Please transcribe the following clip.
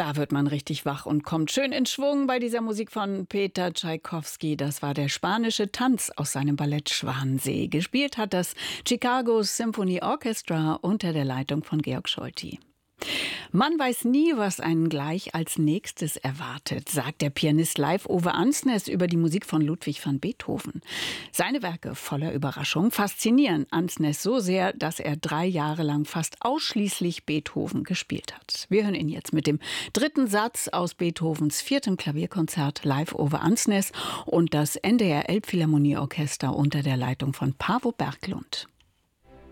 Da wird man richtig wach und kommt schön in Schwung bei dieser Musik von Peter Tschaikowski. Das war der spanische Tanz aus seinem Ballett Schwansee. Gespielt hat das Chicago Symphony Orchestra unter der Leitung von Georg Scholti. Man weiß nie, was einen gleich als nächstes erwartet, sagt der Pianist Leif Ove Andsnes über die Musik von Ludwig van Beethoven. Seine Werke voller Überraschung faszinieren Andsnes so sehr, dass er 3 Jahre lang fast ausschließlich Beethoven gespielt hat. Wir hören ihn jetzt mit dem 3. Satz aus Beethovens 4. Klavierkonzert Leif Ove Andsnes und das NDR Elbphilharmonieorchester unter der Leitung von Paavo Berglund.